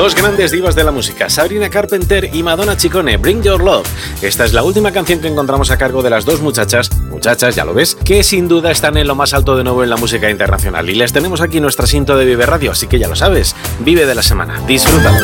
Dos grandes divas de la música, Sabrina Carpenter y Madonna Ciccone, Bring Your Love. Esta es la última canción que encontramos a cargo de las dos muchachas, ya lo ves, que sin duda están en lo más alto de nuevo en la música internacional. Y les tenemos aquí nuestra cinta de Vive Radio, así que ya lo sabes, Vive de la semana. Disfrútalo.